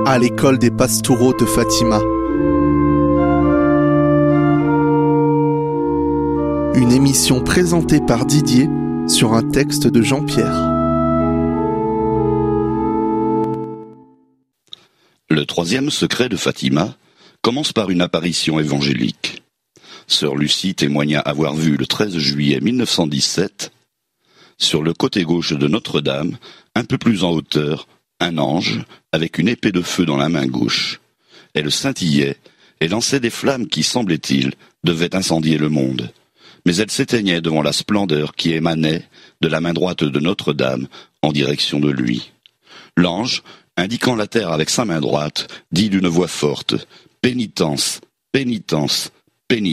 à l'école des Pastoureaux de Fatima. Une émission présentée par Didier sur un texte de Jean-Pierre. Le troisième secret de Fatima commence par une apparition évangélique. Sœur Lucie témoigna avoir vu le 13 juillet 1917, sur le côté gauche de Notre-Dame, un peu plus en hauteur, un ange avec une épée de feu dans la main gauche. Elle scintillait et lançait des flammes qui, semblait-il, devaient incendier le monde. Mais elle s'éteignait devant la splendeur qui émanait de la main droite de Notre-Dame en direction de lui. L'ange, indiquant la terre avec sa main droite, dit d'une voix forte « Pénitence, pénitence, pénitence ».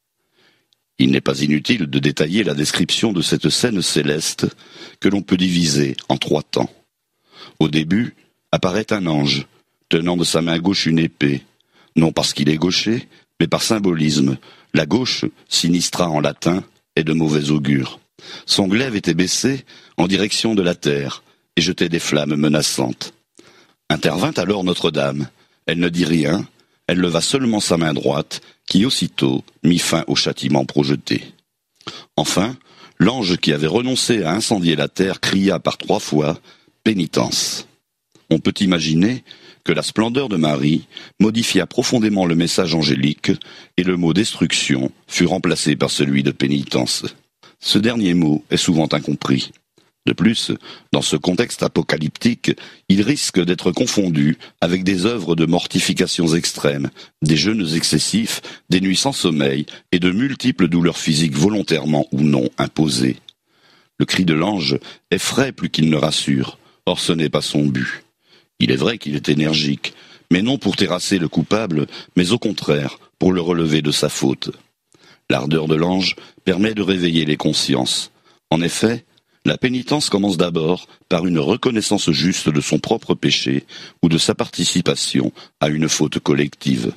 Il n'est pas inutile de détailler la description de cette scène céleste que l'on peut diviser en 3 temps. Au début, apparaît un ange, tenant de sa main gauche une épée, non parce qu'il est gaucher, mais par symbolisme. La gauche, sinistra en latin, est de mauvais augure. Son glaive était baissé en direction de la terre et jetait des flammes menaçantes. Intervint alors Notre-Dame. Elle ne dit rien, elle leva seulement sa main droite, qui aussitôt mit fin au châtiment projeté. Enfin, l'ange qui avait renoncé à incendier la terre cria par 3 fois « Pénitence ». On peut imaginer que la splendeur de Marie modifia profondément le message angélique et le mot destruction fut remplacé par celui de pénitence. Ce dernier mot est souvent incompris. De plus, dans ce contexte apocalyptique, il risque d'être confondu avec des œuvres de mortifications extrêmes, des jeûnes excessifs, des nuits sans sommeil et de multiples douleurs physiques volontairement ou non imposées. Le cri de l'ange effraie plus qu'il ne rassure, or ce n'est pas son but. Il est vrai qu'il est énergique, mais non pour terrasser le coupable, mais au contraire, pour le relever de sa faute. L'ardeur de l'ange permet de réveiller les consciences. En effet, la pénitence commence d'abord par une reconnaissance juste de son propre péché ou de sa participation à une faute collective.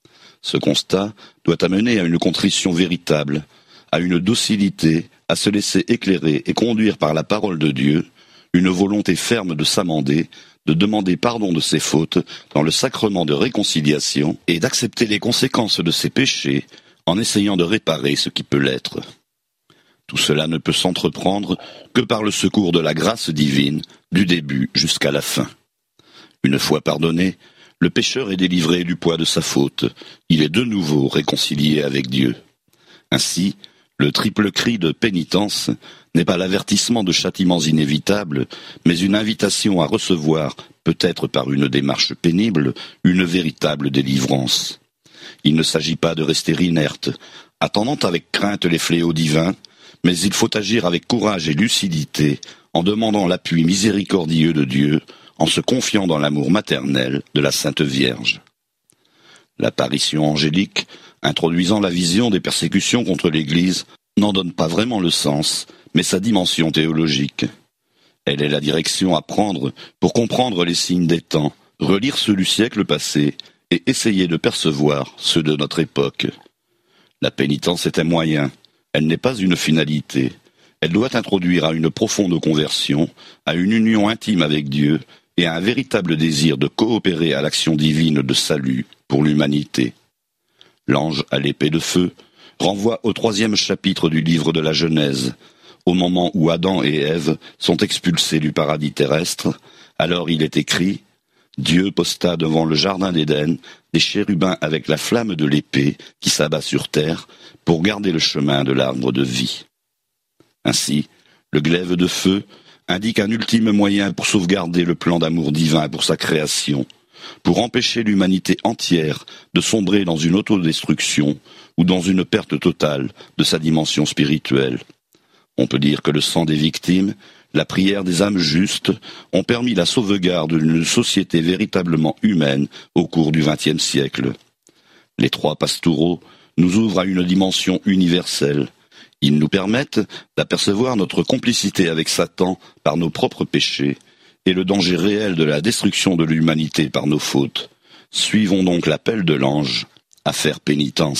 Ce constat doit amener à une contrition véritable, à une docilité, à se laisser éclairer et conduire par la parole de Dieu, une volonté ferme de s'amender, de demander pardon de ses fautes dans le sacrement de réconciliation et d'accepter les conséquences de ses péchés en essayant de réparer ce qui peut l'être. Tout cela ne peut s'entreprendre que par le secours de la grâce divine, du début jusqu'à la fin. Une fois pardonné, le pécheur est délivré du poids de sa faute. Il est de nouveau réconcilié avec Dieu. Ainsi, le triple cri de pénitence n'est pas l'avertissement de châtiments inévitables, mais une invitation à recevoir, peut-être par une démarche pénible, une véritable délivrance. Il ne s'agit pas de rester inerte, attendant avec crainte les fléaux divins, mais il faut agir avec courage et lucidité, en demandant l'appui miséricordieux de Dieu, en se confiant dans l'amour maternel de la Sainte Vierge. L'apparition angélique, introduisant la vision des persécutions contre l'Église, n'en donne pas vraiment le sens, mais sa dimension théologique. Elle est la direction à prendre pour comprendre les signes des temps, relire ceux du siècle passé et essayer de percevoir ceux de notre époque. La pénitence est un moyen, elle n'est pas une finalité. Elle doit introduire à une profonde conversion, à une union intime avec Dieu et à un véritable désir de coopérer à l'action divine de salut pour l'humanité. L'ange à l'épée de feu renvoie au 3e chapitre du livre de la Genèse, au moment où Adam et Ève sont expulsés du paradis terrestre. Alors il est écrit « Dieu posta devant le jardin d'Éden des chérubins avec la flamme de l'épée qui s'abat sur terre pour garder le chemin de l'arbre de vie. » Ainsi, le glaive de feu indique un ultime moyen pour sauvegarder le plan d'amour divin pour sa création, pour empêcher l'humanité entière de sombrer dans une autodestruction ou dans une perte totale de sa dimension spirituelle. On peut dire que le sang des victimes, la prière des âmes justes ont permis la sauvegarde d'une société véritablement humaine au cours du XXe siècle. Les 3 pastoureaux nous ouvrent à une dimension universelle. Ils nous permettent d'apercevoir notre complicité avec Satan par nos propres péchés et le danger réel de la destruction de l'humanité par nos fautes. Suivons donc l'appel de l'ange à faire pénitence.